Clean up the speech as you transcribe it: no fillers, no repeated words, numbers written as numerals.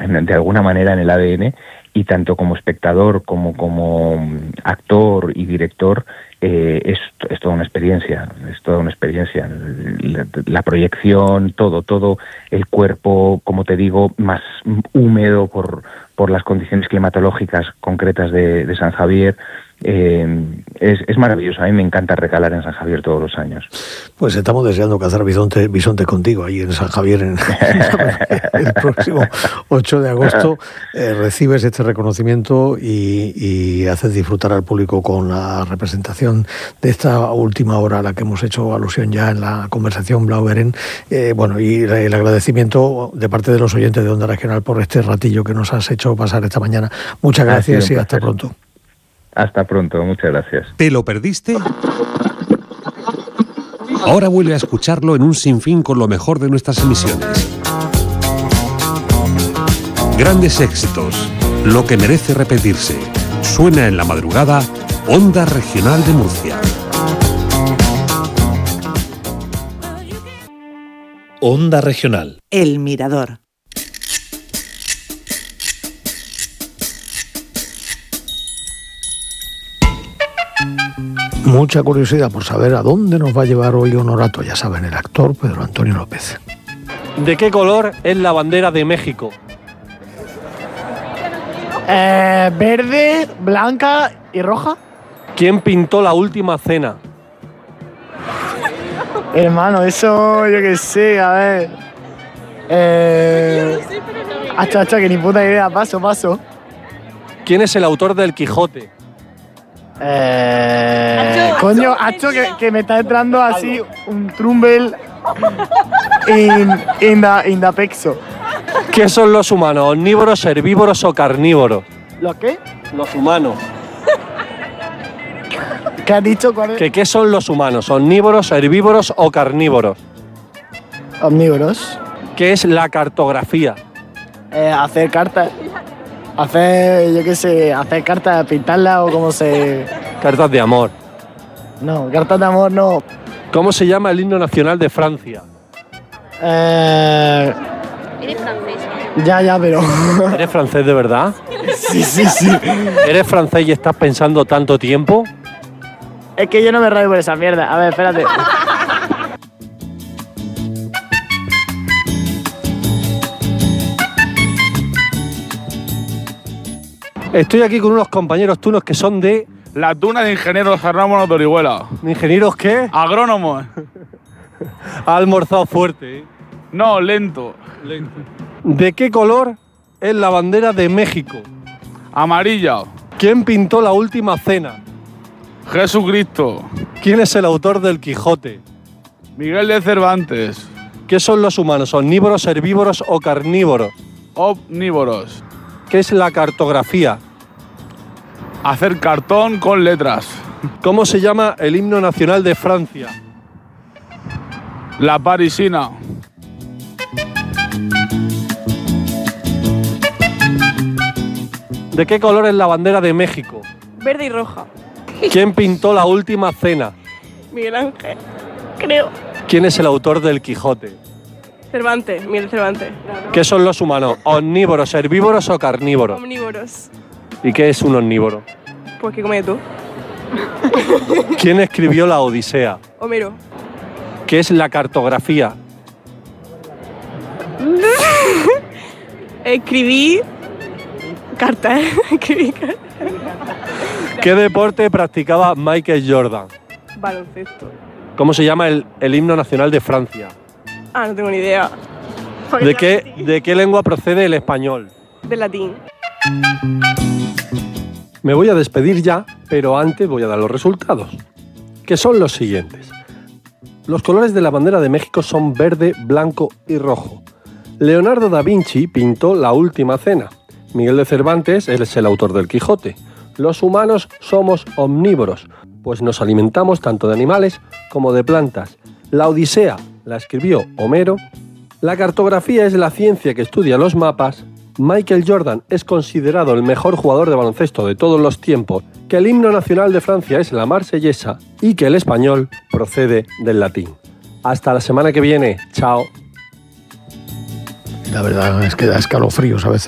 de alguna manera en el ADN, y tanto como espectador como actor y director es toda una experiencia, la proyección, todo el cuerpo, como te digo, más húmedo por las condiciones climatológicas concretas de San Javier. Es maravilloso. A mí me encanta recalar en San Javier todos los años. Pues estamos deseando cazar bisonte contigo ahí en San Javier el próximo 8 de agosto. Recibes este reconocimiento y haces disfrutar al público con la representación de esta última hora a la que hemos hecho alusión ya en la conversación Blauberen. Y el agradecimiento de parte de los oyentes de Onda Regional por este ratillo que nos has hecho pasar esta mañana. Muchas gracias y hasta pronto. Hasta pronto, muchas gracias. ¿Te lo perdiste? Ahora vuelve a escucharlo en un sinfín con lo mejor de nuestras emisiones. Grandes éxitos, lo que merece repetirse. Suena en la madrugada, Onda Regional de Murcia. Onda Regional. El Mirador. Mucha curiosidad por saber a dónde nos va a llevar hoy Honorato, ya saben, el actor Pedro Antonio López. ¿De qué color es la bandera de México? Verde, blanca y roja. ¿Quién pintó La Última Cena? Hermano, eso yo qué sé, a ver. Que ni puta idea, paso. ¿Quién es el autor del Quijote? Coño, que me está entrando así un trumbel in the pexo. ¿Qué son los humanos? ¿Omnívoros, herbívoros o carnívoros? ¿Los qué? Los humanos. ¿Qué has dicho? ¿Cuál es? ¿Qué son los humanos? ¿Omnívoros, herbívoros o carnívoros? Omnívoros. ¿Qué es la cartografía? Hacer cartas. Hacer cartas, pintarlas o cómo se... Cartas de amor. No, cartas de amor no. ¿Cómo se llama el himno nacional de Francia? Eres francés. Ya, pero... ¿Eres francés de verdad? Sí. ¿Eres francés y estás pensando tanto tiempo? Es que yo no me rayo por esa mierda. A ver, espérate. Estoy aquí con unos compañeros tunos que son de... La Tuna de Ingenieros Agrónomos de Orihuela. ¿De ingenieros qué? Agrónomos. Ha almorzado fuerte, ¿eh? No, lento. ¿De qué color es la bandera de México? Amarilla. ¿Quién pintó La Última Cena? Jesucristo. ¿Quién es el autor del Quijote? Miguel de Cervantes. ¿Qué son los humanos? ¿Omnívoros, herbívoros o carnívoros? Omnívoros. ¿Qué es la cartografía? Hacer cartón con letras. ¿Cómo se llama el himno nacional de Francia? La parisina. ¿De qué color es la bandera de México? Verde y roja. ¿Quién pintó La Última Cena? Miguel Ángel, creo. ¿Quién es el autor del Quijote? Cervantes, Miguel Cervantes. ¿Qué son los humanos? ¿Omnívoros, herbívoros o carnívoros? Omnívoros. ¿Y qué es un omnívoro? Pues ¿qué comes tú? ¿Quién escribió la Odisea? Homero. ¿Qué es la cartografía? Escribí cartas. ¿Qué deporte practicaba Michael Jordan? Baloncesto. ¿Cómo se llama el himno nacional de Francia? Ah, no tengo ni idea. ¿De qué lengua procede el español? Del latín. Me voy a despedir ya, pero antes voy a dar los resultados, que son los siguientes. Los colores de la bandera de México son verde, blanco y rojo. Leonardo da Vinci pintó La Última Cena. Miguel de Cervantes es el autor del Quijote. Los humanos somos omnívoros, pues nos alimentamos tanto de animales como de plantas. La Odisea la escribió Homero. La cartografía es la ciencia que estudia los mapas. Michael Jordan es considerado el mejor jugador de baloncesto de todos los tiempos, que el himno nacional de Francia es la Marsellesa y que el español procede del latín. Hasta la semana que viene. Chao. La verdad es que da escalofríos a veces.